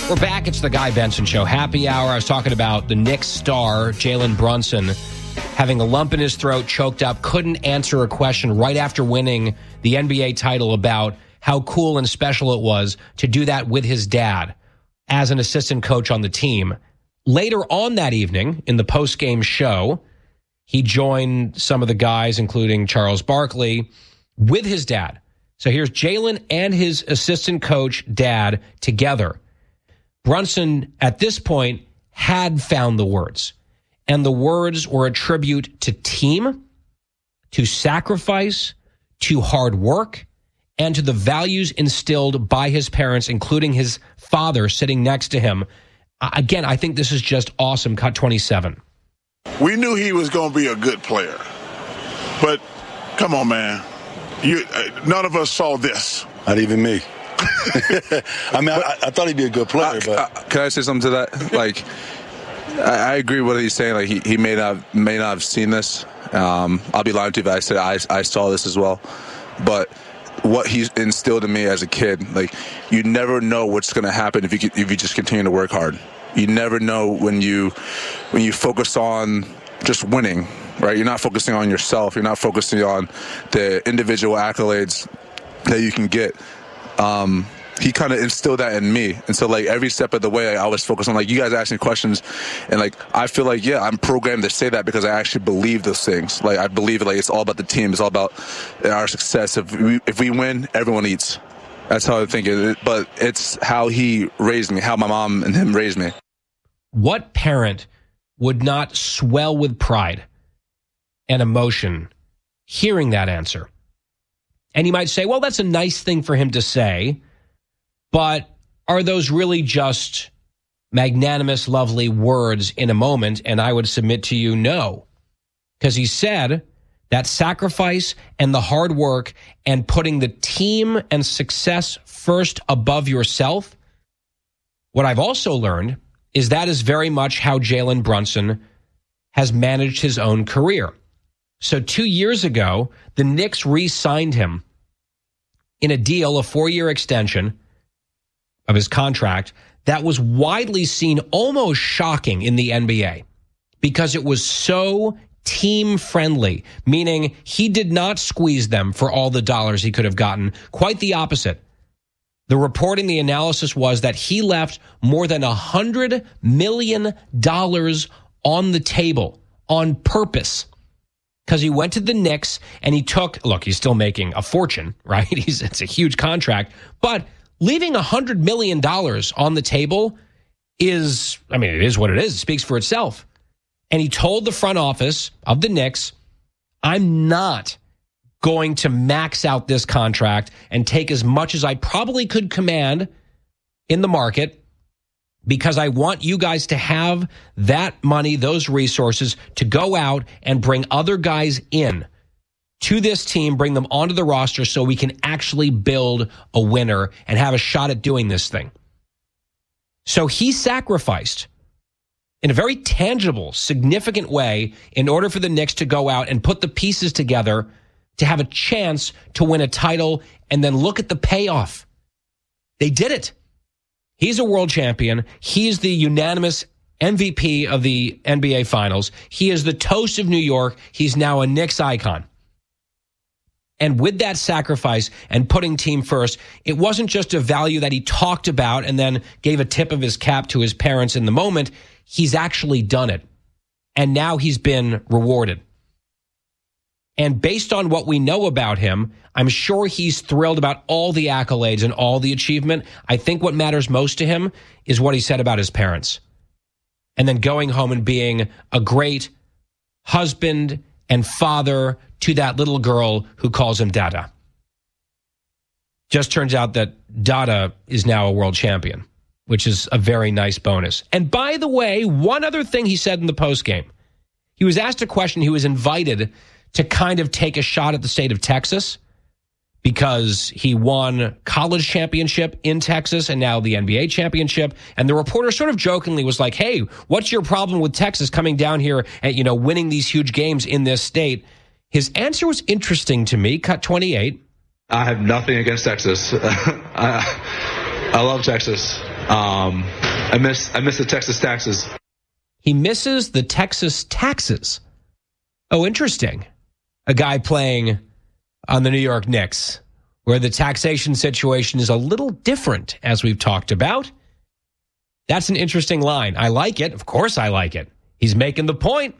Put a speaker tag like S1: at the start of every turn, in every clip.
S1: We're back. It's the Guy Benson Show. Happy hour. I was talking about the Knicks star, Jalen Brunson, having a lump in his throat, choked up, couldn't answer a question right after winning the NBA title about how cool and special it was to do that with his dad as an assistant coach on the team. Later on that evening, in the post-game show, he joined some of the guys, including Charles Barkley, with his dad. So here's Jalen and his assistant coach dad together. Brunson, at this point, had found the words. And the words were a tribute to team, to sacrifice, to hard work, and to the values instilled by his parents, including his father sitting next to him. Again, I think this is just awesome. Cut 27.
S2: We knew he was going to be a good player. But, come on, man. None of us saw this.
S3: Not even me. I mean, I thought he'd be a good player, but
S4: can I say something to that? Like, I agree with what he's saying. Like, he may not have seen this. I'll be lying to you if I said I saw this as well. But what he's instilled in me as a kid, like, you never know what's going to happen if you just continue to work hard. You never know when you focus on just winning, right? You're not focusing on yourself. You're not focusing on the individual accolades that you can get. He kind of instilled that in me. And so, like, every step of the way, I was focused on, like, you guys ask me questions, and, like, I feel like, yeah, I'm programmed to say that because I actually believe those things. Like, I believe, like, it's all about the team. It's all about our success. If we win, everyone eats. That's how I think it. But it's how he raised me, how my mom and him raised me.
S1: What parent would not swell with pride and emotion hearing that answer? And you might say, well, that's a nice thing for him to say, but are those really just magnanimous, lovely words in a moment? And I would submit to you, no. Because he said that sacrifice and the hard work and putting the team and success first above yourself, what I've also learned is that is very much how Jalen Brunson has managed his own career. So 2 years ago, the Knicks re-signed him in a deal, a 4-year extension of his contract that was widely seen almost shocking in the NBA because it was so team-friendly, meaning he did not squeeze them for all the dollars he could have gotten. Quite the opposite. The reporting, the analysis was that he left more than $100 million on the table on purpose because he went to the Knicks and he took, look, he's still making a fortune, right? It's a huge contract, but leaving $100 million on the table is, I mean, it is what it is. It speaks for itself. And he told the front office of the Knicks, I'm not going to max out this contract and take as much as I probably could command in the market because I want you guys to have that money, those resources to go out and bring other guys in to this team, bring them onto the roster so we can actually build a winner and have a shot at doing this thing. So he sacrificed in a very tangible, significant way in order for the Knicks to go out and put the pieces together to have a chance to win a title and then look at the payoff. They did it. He's a world champion. He's the unanimous MVP of the NBA Finals. He is the toast of New York. He's now a Knicks icon. And with that sacrifice and putting team first, it wasn't just a value that he talked about and then gave a tip of his cap to his parents in the moment. He's actually done it. And now he's been rewarded. And based on what we know about him, I'm sure he's thrilled about all the accolades and all the achievement. I think what matters most to him is what he said about his parents. And then going home and being a great husband and father to that little girl who calls him Dada. Just turns out that Dada is now a world champion, which is a very nice bonus. And by the way, one other thing he said in the postgame. He was asked a question. He was invited to kind of take a shot at the state of Texas because he won college championship in Texas and now the NBA championship. And the reporter sort of jokingly was like, hey, what's your problem with Texas coming down here and, winning these huge games in this state? His answer was interesting to me. Cut 28.
S5: I have nothing against Texas. I love Texas. I miss the Texas taxes.
S1: He misses the Texas taxes. Oh, interesting. A guy playing on the New York Knicks, where the taxation situation is a little different, as we've talked about. That's an interesting line. I like it. Of course I like it. He's making the point.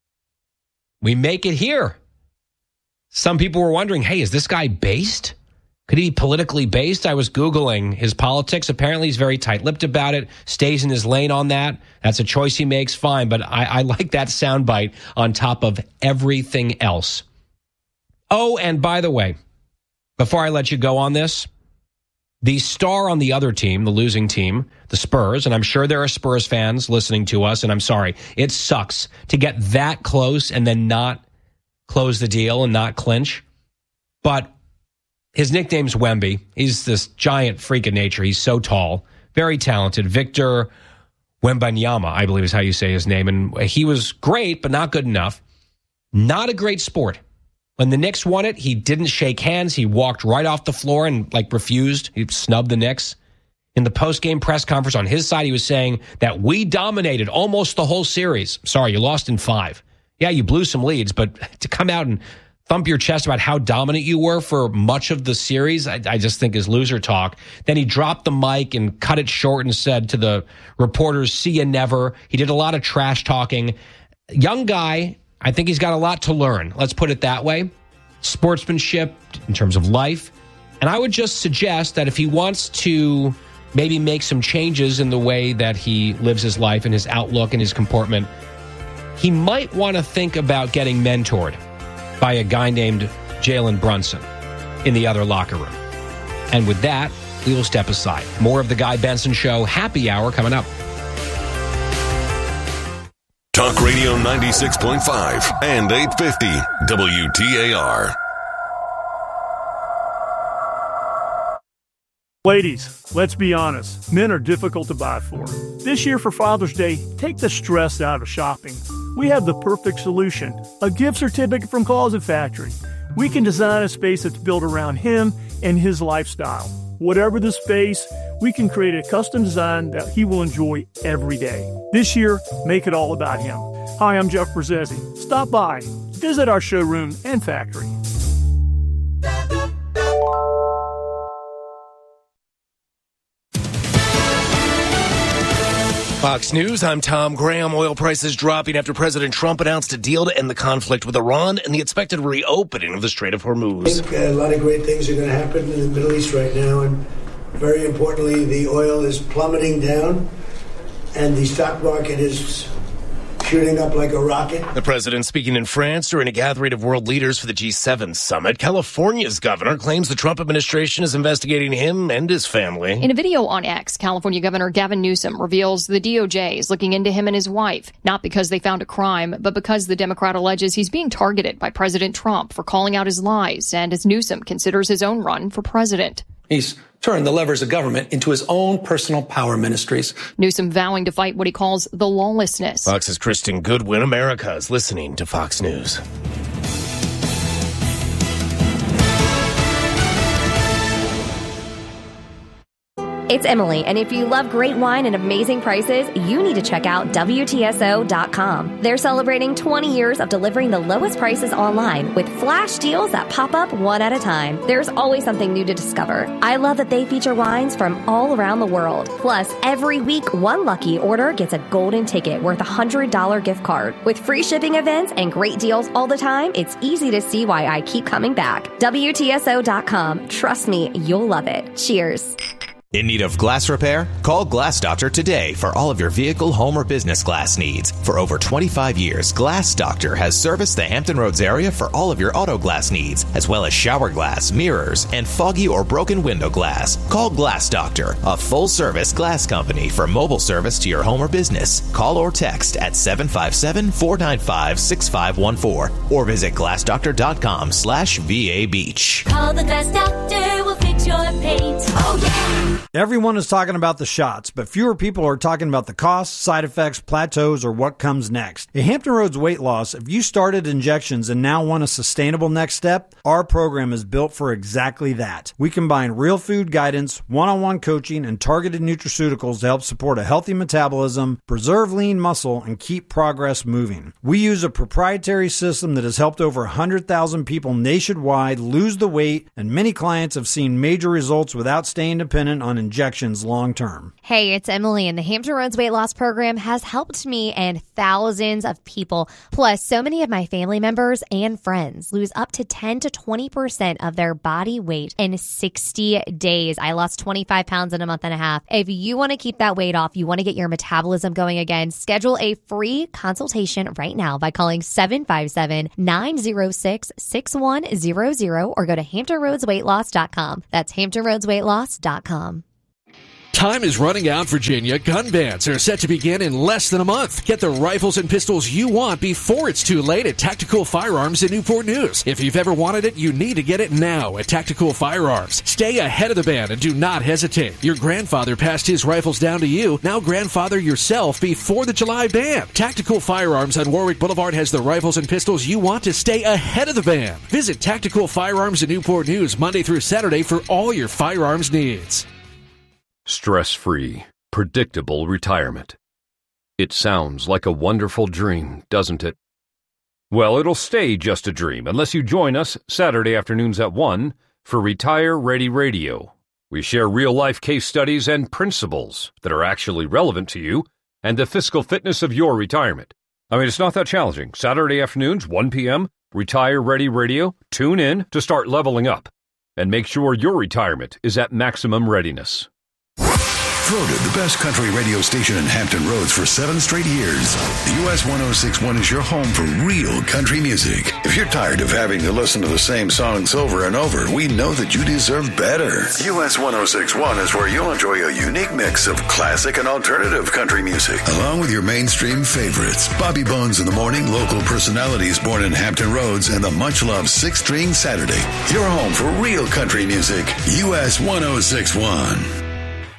S1: We make it here. Some people were wondering, hey, is this guy based? Could he be politically based? I was Googling his politics. Apparently, he's very tight-lipped about it, stays in his lane on that. That's a choice he makes, fine. But I like that soundbite on top of everything else. Oh, and by the way, before I let you go on this, the star on the other team, the losing team, the Spurs, and I'm sure there are Spurs fans listening to us, and I'm sorry, it sucks to get that close and then not close the deal and not clinch. But his nickname's Wemby. He's this giant freak of nature. He's so tall, very talented. Victor Wembanyama, I believe is how you say his name. And he was great, but not good enough. Not a great sport. When the Knicks won it, he didn't shake hands. He walked right off the floor and refused. He snubbed the Knicks. In the post-game press conference on his side, he was saying that we dominated almost the whole series. Sorry, you lost in 5. Yeah, you blew some leads, but to come out and thump your chest about how dominant you were for much of the series, I just think is loser talk. Then he dropped the mic and cut it short and said to the reporters, see you never. He did a lot of trash talking. Young guy, I think he's got a lot to learn. Let's put it that way. Sportsmanship in terms of life. And I would just suggest that if he wants to maybe make some changes in the way that he lives his life and his outlook and his comportment, he might want to think about getting mentored by a guy named Jalen Brunson in the other locker room. And with that, we will step aside. More of the Guy Benson Show Happy Hour coming up.
S6: Talk Radio 96.5 and 850 WTAR.
S7: Ladies, let's be honest. Men are difficult to buy for. This year for Father's Day, take the stress out of shopping. We have the perfect solution, a gift certificate from Closet Factory. We can design a space that's built around him and his lifestyle. Whatever the space, we can create a custom design that he will enjoy every day. This year, make it all about him. Hi, I'm Jeff Brzezzi. Stop by, visit our showroom and factory.
S8: Fox News, I'm Tom Graham. Oil prices dropping after President Trump announced a deal to end the conflict with Iran and the expected reopening of the Strait of Hormuz.
S9: I think a lot of great things are going to happen in the Middle East right now, and very importantly, the oil is plummeting down, and the stock market is shooting up like a rocket.
S8: The president speaking in France during a gathering of world leaders for the G7 summit. California's governor claims the Trump administration is investigating him and his family.
S10: In a video on X, California Governor Gavin Newsom reveals the DOJ is looking into him and his wife, not because they found a crime, but because the Democrat alleges he's being targeted by President Trump for calling out his lies, and as Newsom considers his own run for president.
S11: He's turned the levers of government into his own personal power ministries.
S10: Newsom vowing to fight what he calls the lawlessness.
S8: Fox's Kristen Goodwin. America is listening to Fox News.
S12: It's Emily, and if you love great wine and amazing prices, you need to check out WTSO.com. They're celebrating 20 years of delivering the lowest prices online with flash deals that pop up one at a time. There's always something new to discover. I love that they feature wines from all around the world. Plus, every week, one lucky order gets a golden ticket worth a $100 gift card. With free shipping events and great deals all the time, it's easy to see why I keep coming back. WTSO.com. Trust me, you'll love it. Cheers.
S13: In need of glass repair? Call Glass Doctor today for all of your vehicle, home, or business glass needs. For over 25 years, Glass Doctor has serviced the Hampton Roads area for all of your auto glass needs, as well as shower glass, mirrors, and foggy or broken window glass. Call Glass Doctor, a full-service glass company for mobile service to your home or business. Call or text at 757-495-6514 or visit glassdoctor.com/VA Beach.
S14: Call the Glass Doctor, we'll fix your paint. Oh, yeah.
S15: Everyone is talking about the shots, but fewer people are talking about the costs, side effects, plateaus, or what comes next. At Hampton Roads Weight Loss, if you started injections and now want a sustainable next step, our program is built for exactly that. We combine real food guidance, one-on-one coaching, and targeted nutraceuticals to help support a healthy metabolism, preserve lean muscle, and keep progress moving. We use a proprietary system that has helped over 100,000 people nationwide lose the weight, and many clients have seen major results without staying dependent on injections long term.
S16: Hey, it's Emily, and the Hampton Roads Weight Loss Program has helped me and thousands of people. Plus, so many of my family members and friends lose up to 10 to 20% of their body weight in 60 days. I lost 25 pounds in a month and a half. If you want to keep that weight off, you want to get your metabolism going again, schedule a free consultation right now by calling 757-906-6100 or go to HamptonRoadsWeightLoss.com. That's HamptonRoadsWeightLoss.com.
S17: Time is running out, Virginia. Gun bans are set to begin in less than a month. Get the rifles and pistols you want before it's too late at Tactical Firearms in Newport News. If you've ever wanted it, you need to get it now at Tactical Firearms. Stay ahead of the ban and do not hesitate. Your grandfather passed his rifles down to you. Now grandfather yourself before the July ban. Tactical Firearms on Warwick Boulevard has the rifles and pistols you want to stay ahead of the ban. Visit Tactical Firearms in Newport News Monday through Saturday for all your firearms needs.
S18: Stress-free, predictable retirement. It sounds like a wonderful dream, doesn't it? Well, it'll stay just a dream unless you join us Saturday afternoons at 1 for Retire Ready Radio. We share real-life case studies and principles that are actually relevant to you and the fiscal fitness of your retirement. I mean, it's not that challenging. Saturday afternoons, 1 p.m., Retire Ready Radio. Tune in to start leveling up and make sure your retirement is at maximum readiness.
S19: Voted the best country radio station in Hampton Roads for 7 straight years. US 106.1 is your home for real country music. If you're tired of having to listen to the same songs over and over, we know that you deserve better. US 106.1 is where you'll enjoy a unique mix of classic and alternative country music, along with your mainstream favorites. Bobby Bones in the Morning, local personalities born in Hampton Roads, and the much-loved 6 String Saturday. Your home for real country music. US 106.1.